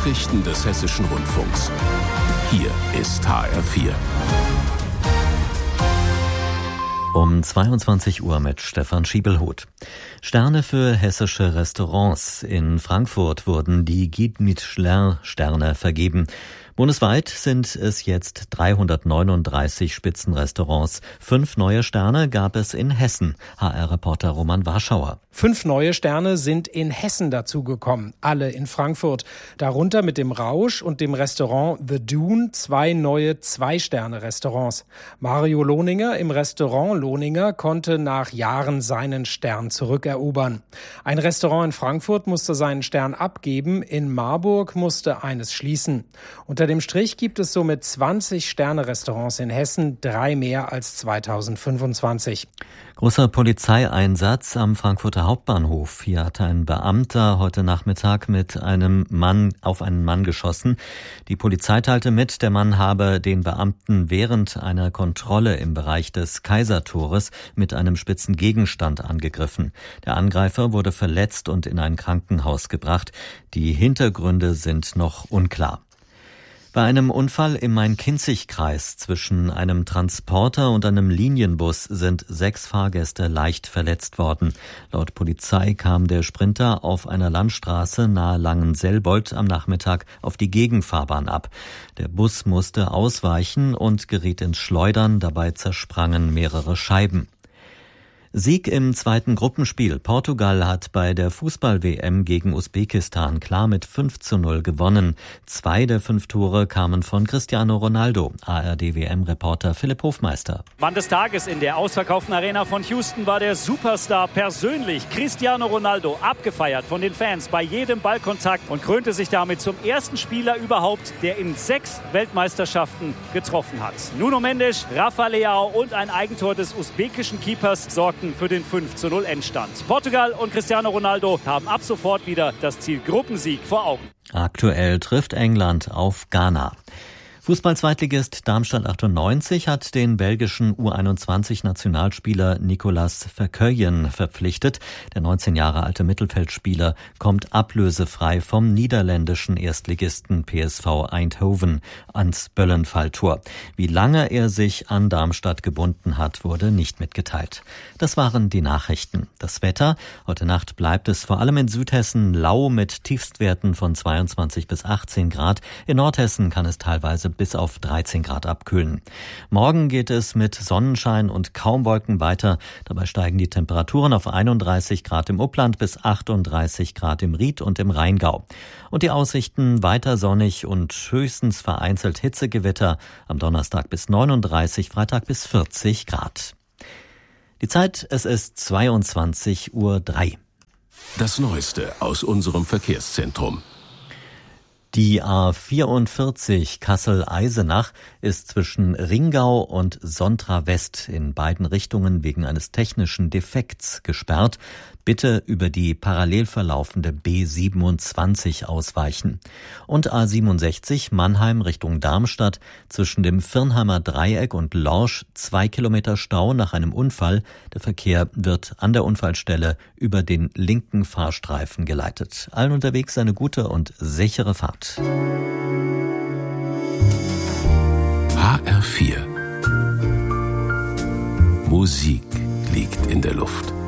Nachrichten des Hessischen Rundfunks. Hier ist HR4. Um 22 Uhr mit Stefan Schiebelhuth. Sterne für hessische Restaurants. In Frankfurt wurden die Guide Michelin-Sterne vergeben. Bundesweit sind es jetzt 339 Spitzenrestaurants. 5 neue Sterne gab es in Hessen. HR-Reporter Roman Warschauer. 5 neue Sterne sind in Hessen dazugekommen, alle in Frankfurt. Darunter mit dem Rausch und dem Restaurant The Dune 2 neue 2-Sterne-Restaurants. Mario Lohninger im Restaurant Lohninger konnte nach Jahren seinen Stern zurückerobern. Ein Restaurant in Frankfurt musste seinen Stern abgeben, in Marburg musste eines schließen. Unter dem Strich gibt es somit 20 Sterne-Restaurants in Hessen, 3 mehr als 2025. Großer Polizeieinsatz am Frankfurter Hauptbahnhof. Hier hat ein Beamter heute Nachmittag mit einem Mann auf einen Mann geschossen. Die Polizei teilte mit, der Mann habe den Beamten während einer Kontrolle im Bereich des Kaisertores mit einem spitzen Gegenstand angegriffen. Der Angreifer wurde verletzt und in ein Krankenhaus gebracht. Die Hintergründe sind noch unklar. Bei einem Unfall im Main-Kinzig-Kreis zwischen einem Transporter und einem Linienbus sind 6 Fahrgäste leicht verletzt worden. Laut Polizei kam der Sprinter auf einer Landstraße nahe Langenselbold am Nachmittag auf die Gegenfahrbahn ab. Der Bus musste ausweichen und geriet ins Schleudern, dabei zersprangen mehrere Scheiben. Sieg im zweiten Gruppenspiel. Portugal hat bei der Fußball-WM gegen Usbekistan klar mit 5:0 gewonnen. 2 der 5 Tore kamen von Cristiano Ronaldo. ARD-WM-Reporter Philipp Hofmeister. Mann des Tages in der ausverkauften Arena von Houston war der Superstar persönlich. Cristiano Ronaldo, abgefeiert von den Fans bei jedem Ballkontakt und krönte sich damit zum ersten Spieler überhaupt, der in 6 Weltmeisterschaften getroffen hat. Nuno Mendes, Rafa Leao und ein Eigentor des usbekischen Keepers sorgten für den 5:0 Endstand. Portugal und Cristiano Ronaldo haben ab sofort wieder das Ziel Gruppensieg vor Augen. Aktuell trifft England auf Ghana. Fußball-Zweitligist Darmstadt 98 hat den belgischen U21-Nationalspieler Nicolas Verkeuyen verpflichtet. Der 19 Jahre alte Mittelfeldspieler kommt ablösefrei vom niederländischen Erstligisten PSV Eindhoven ans Böllenfalltor. Wie lange er sich an Darmstadt gebunden hat, wurde nicht mitgeteilt. Das waren die Nachrichten. Das Wetter: Heute Nacht bleibt es vor allem in Südhessen lau mit Tiefstwerten von 22 bis 18 Grad. In Nordhessen kann es teilweise bis auf 13 Grad abkühlen. Morgen geht es mit Sonnenschein und kaum Wolken weiter. Dabei steigen die Temperaturen auf 31 Grad im Upland bis 38 Grad im Ried und im Rheingau. Und die Aussichten: weiter sonnig und höchstens vereinzelt Hitzegewitter. Am Donnerstag bis 39, Freitag bis 40 Grad. Die Zeit: es ist 22:03 Uhr. Das Neueste aus unserem Verkehrszentrum. Die A44 Kassel-Eisenach ist zwischen Ringau und Sontra West in beiden Richtungen wegen eines technischen Defekts gesperrt. Bitte über die parallel verlaufende B27 ausweichen. Und A67 Mannheim Richtung Darmstadt zwischen dem Virnheimer Dreieck und Lorsch 2 Kilometer Stau nach einem Unfall. Der Verkehr wird an der Unfallstelle über den linken Fahrstreifen geleitet. Allen unterwegs eine gute und sichere Fahrt. HR4. Musik liegt in der Luft.